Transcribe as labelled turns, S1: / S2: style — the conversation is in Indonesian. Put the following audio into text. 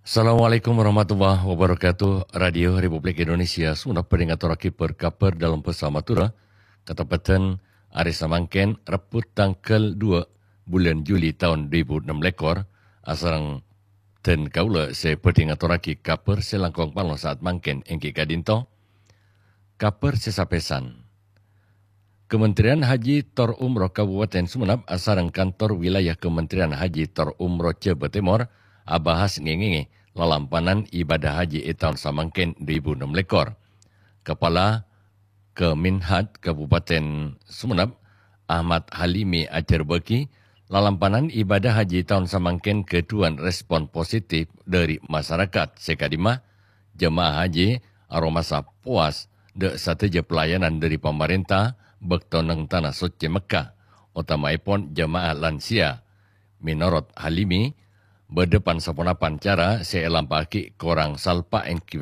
S1: Assalamualaikum warahmatullahi wabarakatuh. Radio Republik Indonesia sudah peringat orang kiper kaper dalam pesawat Matura. Ketepatan hari Samangken reput tanggal 2 bulan Juli tahun 2006 lekor. Asarang ten kaula se peringat orang kaper selangkong palong saat mangken engki kadinto. Kaper sesapesan. Kementerian Haji Tor Umroh Kabupaten Sumeneb asarang kantor wilayah Kementerian Haji Tor Umroh Jawa Timur abahas ngengenge lalampanan ibadah haji tahun samangken 2006 lekor. Kepala Keminhad Kabupaten Sumeneb Ahmad Halimi Ajerbeki lalampanan ibadah haji tahun samangken ketuan respon positif dari masyarakat sekadimah jemaah haji aromasa puas de sateja pelayanan dari pemerintah bektoneng tanah suci Mekah utamaipun jemaah lansia. Menurut Halimi, berdepan sapunapan cara seelampaki korang salpa